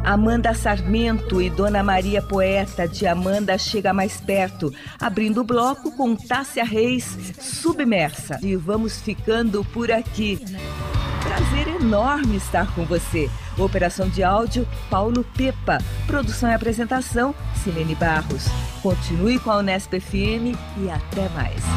Amanda Sarmento e Dona Maria Poeta, de Amanda Chega Mais Perto, abrindo o bloco com Tássia Reis, Submersa. E vamos ficando por aqui. Prazer enorme estar com você. Operação de áudio, Paulo Pepa. Produção e apresentação, Silene Barros. Continue com a Unesp FM e até mais.